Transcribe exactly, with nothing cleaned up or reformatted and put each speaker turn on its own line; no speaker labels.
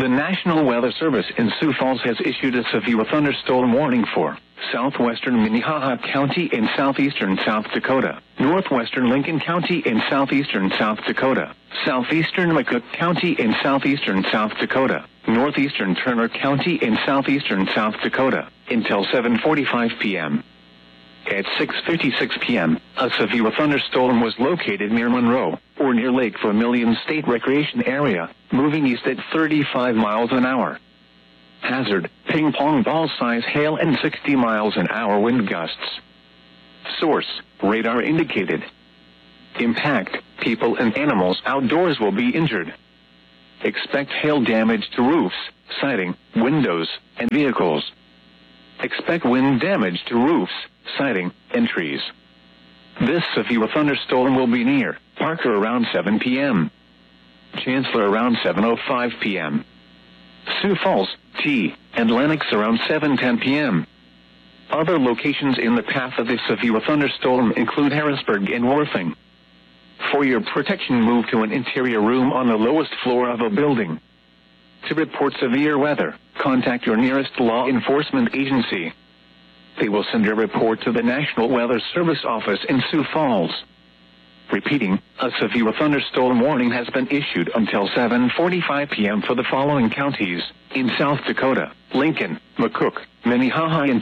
The National Weather Service in Sioux Falls has issued a severe thunderstorm warning for southwestern Minnehaha County in southeastern South Dakota, northwestern Lincoln County in southeastern South Dakota, southeastern McCook County in southeastern South Dakota, northeastern Turner County in southeastern South Dakota, until seven forty-five p m At six fifty-six p m, a severe thunderstorm was located near Monroe, or near Lake Vermilion State Recreation Area, moving east at thirty-five miles an hour. Hazard, ping-pong ball-size hail and sixty miles an hour wind gusts. Source, radar indicated. Impact, people and animals outdoors will be injured. Expect hail damage to roofs, siding, windows, and vehicles. Expect wind damage to roofs, siding, and trees. This severe thunderstorm will be near Parker around seven p m Chancellor around seven oh five p m Sioux Falls, T, and Lenox around seven ten p m Other locations in the path of the severe thunderstorm include Harrisburg and Worthing. For your protection, move to an interior room on the lowest floor of a building. To report severe weather, contact your nearest law enforcement agency. They will send a report to the National Weather Service office in Sioux Falls. Repeating, a severe thunderstorm warning has been issued until seven forty-five p m for the following counties in South Dakota: Lincoln, McCook, Minnehaha, and